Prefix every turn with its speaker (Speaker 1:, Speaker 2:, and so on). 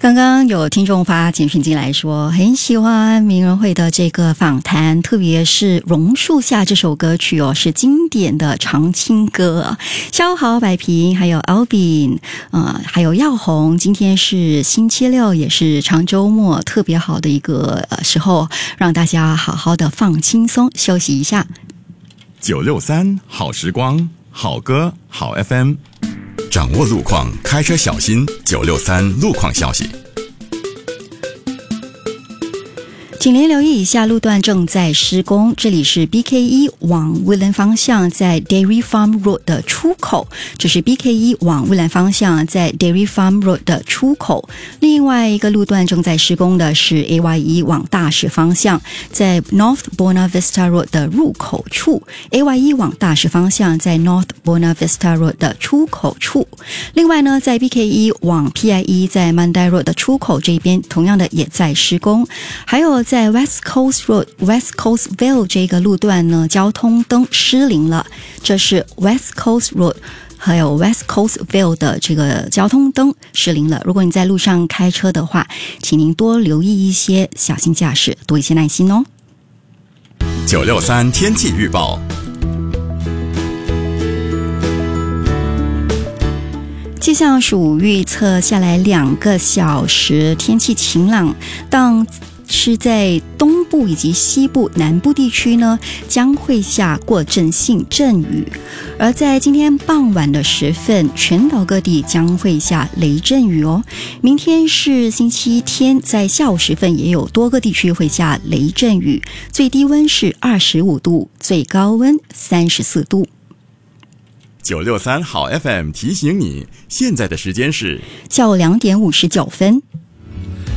Speaker 1: 刚刚有听众发简讯进来说很喜欢名人会的这个访谈，特别是榕树下这首歌曲是经典的长青歌。萧豪、百平还有 Albin 还有耀宏，今天是星期六，也是长周末，特别好的一个时候，让大家好好的放轻松休息一下。
Speaker 2: 963好时光，好歌好 FM， 掌握路况，开车小心。963路况消息。
Speaker 1: 请您留意一下，路段正在施工，这里是 BK1 往威兰方向在 Dairy Farm Road 的出口，这是 BK1 往威兰方向在 Dairy Farm Road 的出口。另外一个路段正在施工的是 AY1 往大石方向在 North Buena Vista Road 的入口处， AY1 往大石方向在 North Buena Vista Road 的出口处。另外呢，在 BK1 往 PI1 在 Monday Road 的出口这边同样的也在施工。还有在 West Coast Road West Coastville 这个路段呢，交通灯失灵了，这是 West Coast Road还有 West Coastville 的这个交通灯失灵了。如果你在路上开车的话，请您多留意一些，小心驾驶，多一些耐心哦。
Speaker 2: 963天气预报。
Speaker 1: 气象署预测下来2个小时天气晴朗，但是在东部以及西部南部地区呢，将会下过阵性阵雨。而在今天傍晚的时分，全岛各地将会下雷阵雨哦。明天是星期天，在下午时分也有多个地区会下雷阵雨，最低温是25度，最高温34度。
Speaker 2: 963好 FM 提醒你，现在的时间是
Speaker 1: 下午2点59分。